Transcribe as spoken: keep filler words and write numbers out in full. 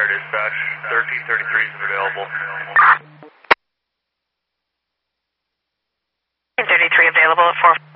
Fire Dispatch. thirteen thirty-three is available. thirteen thirty-three available at four.